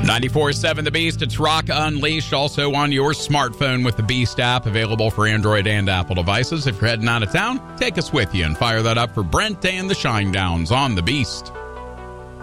94.7 The Beast, it's Rock Unleashed, also on your smartphone with the Beast app, available for Android and Apple devices. If you're heading out of town, take us with you and fire that up for Brent and the Shinedowns on The Beast.